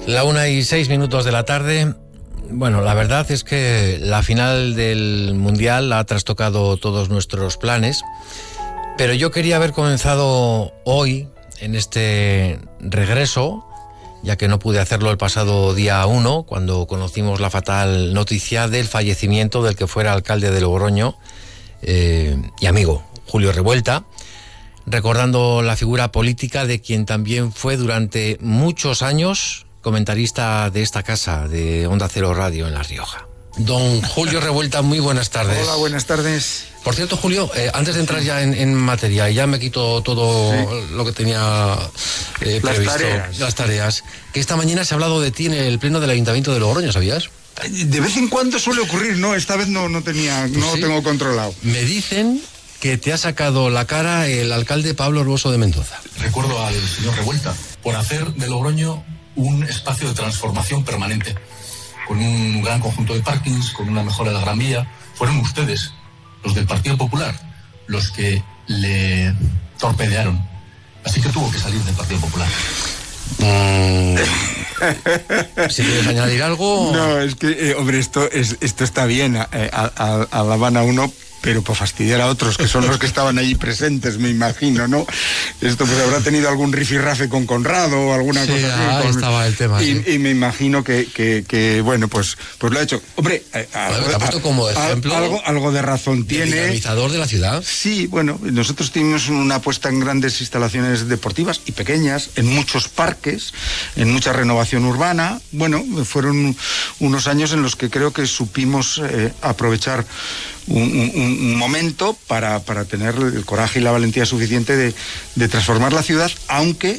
La 1:06 de la tarde. Bueno, la verdad es que la final del Mundial ha trastocado todos nuestros planes, pero yo quería haber comenzado hoy, en este regreso, ya que no pude hacerlo el pasado día 1, cuando conocimos la fatal noticia del fallecimiento del que fuera alcalde de Logroño y amigo, Julio Revuelta, recordando la figura política de quien también fue durante muchos años comentarista de esta casa, de Onda Cero Radio en La Rioja. Don Julio Revuelta, muy buenas tardes. Hola, buenas tardes. Por cierto, Julio, antes de entrar ya en materia, y ya me quito todo lo que tenía previsto, las tareas, que esta mañana se ha hablado de ti en el pleno del Ayuntamiento de Logroño, ¿sabías? De vez en cuando suele ocurrir, no, esta vez no lo tengo controlado. Me dicen que te ha sacado la cara el alcalde Pablo Herboso de Mendoza. Recuerdo al señor Revuelta por hacer de Logroño un espacio de transformación permanente, con un gran conjunto de parkings, con una mejora de la Gran Vía. Fueron ustedes, los del Partido Popular, los que le torpedearon. Así que tuvo que salir del Partido Popular. Si quieres añadir algo... No, es que, hombre, esto está bien, alaban a uno, pero por fastidiar a otros, que son los que estaban allí presentes, me imagino, ¿no? Esto pues habrá tenido algún rifirrafe con Conrado o alguna cosa así. Ahí estaba el tema, y me imagino que bueno, pues lo ha hecho. Hombre, te ha puesto como ejemplo algo de razón tiene. El dinamizador de la ciudad. Sí, bueno, nosotros tuvimos una apuesta en grandes instalaciones deportivas y pequeñas, en muchos parques, en mucha renovación urbana. Bueno, fueron unos años en los que creo que supimos aprovechar un momento para tener el coraje y la valentía suficiente de transformar la ciudad, aunque